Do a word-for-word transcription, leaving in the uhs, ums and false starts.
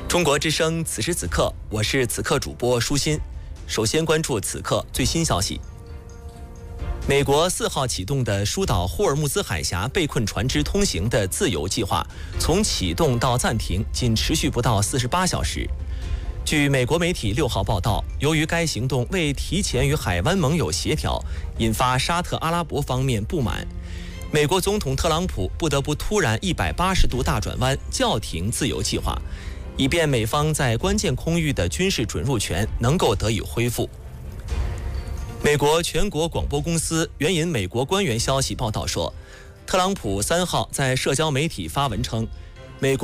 中国之声，此时此刻，我是此刻主播舒心。首先关注此刻最新消息。美国四号启动的疏导霍尔木兹海峡被困船只通行的自由计划，从启动到暂停仅持续不到四十八小时。据美国媒体六号报道，由于该行动未提前与海湾盟友协调，引发沙特阿拉伯方面不满。美国总统特朗普不得不突然一百八十度大转弯，叫停自由计划，以便美方在关键空域的军事准入权能够得以恢复。美国全国广播公司援引美国官员消息报道说，特朗普三号在社交媒体发文称，